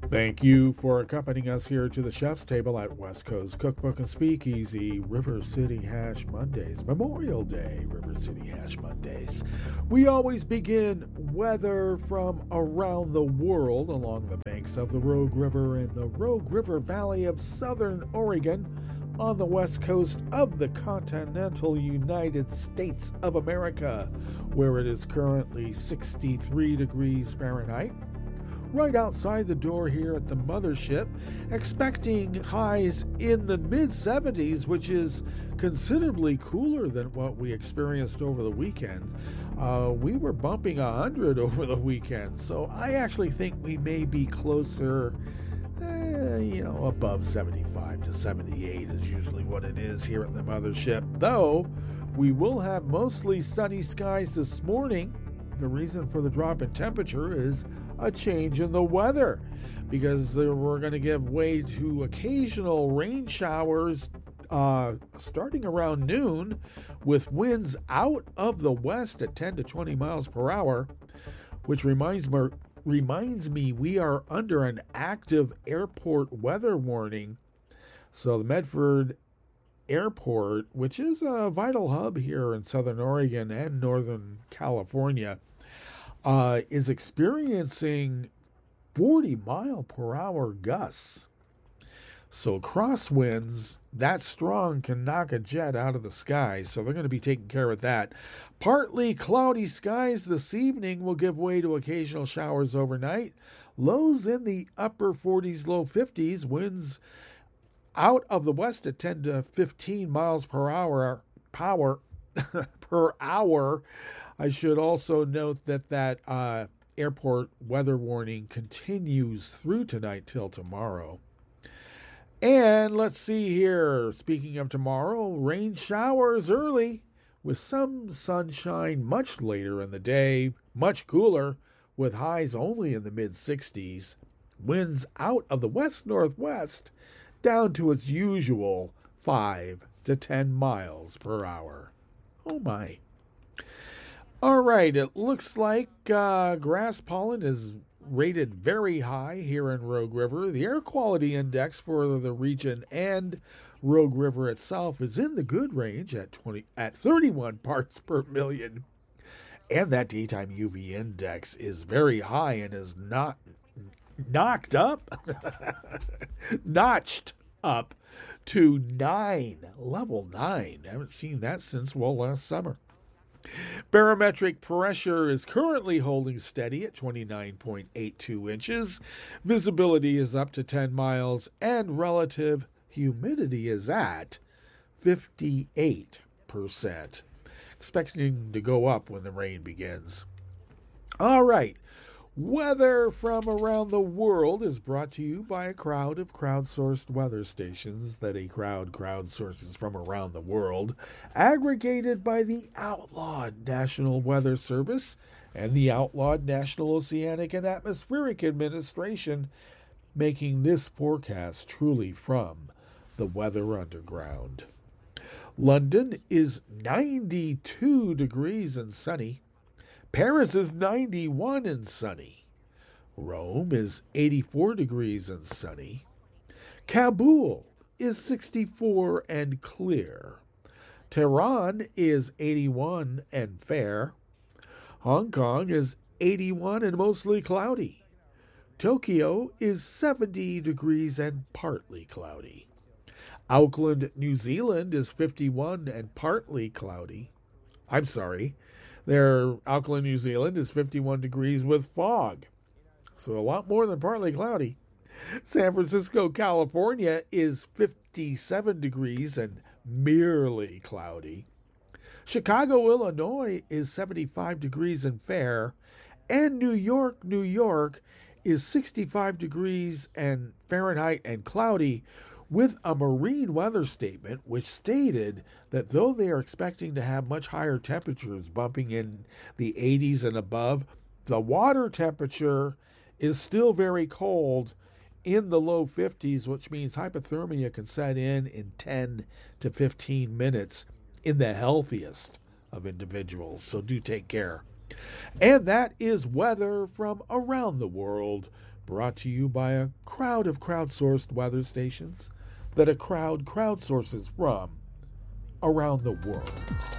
Thank you for accompanying us here to the chef's table at West Coast Cookbook and Speakeasy, River City Hash Mondays, Memorial Day, River City Hash Mondays. We always begin weather from around the world along the banks of the Rogue River in the Rogue River Valley of Southern Oregon on the west coast of the continental United States of America, where it is currently 63 degrees Fahrenheit. Right outside the door here at the mothership, expecting highs in the mid-70s, which is considerably cooler than what we experienced over the weekend. We were bumping 100 over the weekend, so I actually think we may be closer, above 75 to 78 is usually what it is here at the mothership. Though, we will have mostly sunny skies this morning. The reason for the drop in temperature is a change in the weather, because we're going to give way to occasional rain showers starting around noon, with winds out of the west at 10 to 20 miles per hour, which reminds me we are under an active airport weather warning. So the Medford Airport, which is a vital hub here in Southern Oregon and Northern California, is experiencing 40-mile-per-hour gusts. So crosswinds that strong can knock a jet out of the sky, so they're going to be taking care of that. Partly cloudy skies this evening will give way to occasional showers overnight. Lows in the upper 40s, low 50s. Winds out of the west at 10 to 15 miles per hour. Per hour. I should also note that airport weather warning continues through tonight till tomorrow. And let's see here. Speaking of tomorrow, rain showers early with some sunshine much later in the day. Much cooler with highs only in the mid-60s. Winds out of the west-northwest down to its usual 5 to 10 miles per hour. Oh my. All right, it looks like grass pollen is rated very high here in Rogue River. The air quality index for the region and Rogue River itself is in the good range at 31 parts per million. And that daytime UV index is very high and is not notched up to 9, level 9. I haven't seen that since, last summer. Barometric pressure is currently holding steady at 29.82 inches. Visibility is up to 10 miles, and relative humidity is at 58%. Expecting to go up when the rain begins. All right. Weather from around the world is brought to you by a crowd of crowdsourced weather stations that a crowd crowdsources from around the world, aggregated by the outlawed National Weather Service and the outlawed National Oceanic and Atmospheric Administration, making this forecast truly from the Weather Underground. London is 92 degrees and sunny. Paris is 91 and sunny. Rome is 84 degrees and sunny. Kabul is 64 and clear. Tehran is 81 and fair. Hong Kong is 81 and mostly cloudy. Tokyo is 70 degrees and partly cloudy. Auckland, New Zealand is 51 and partly cloudy. Auckland, New Zealand is 51 degrees with fog. So a lot more than partly cloudy. San Francisco, California is 57 degrees and merely cloudy. Chicago, Illinois is 75 degrees and fair. And New York, New York is 65 degrees and Fahrenheit and cloudy, with a marine weather statement which stated that though they are expecting to have much higher temperatures bumping in the 80s and above, the water temperature is still very cold in the low 50s, which means hypothermia can set in 10 to 15 minutes in the healthiest of individuals. So do take care. And that is weather from around the world, brought to you by a crowd of crowdsourced weather stations that a crowd crowdsources from around the world.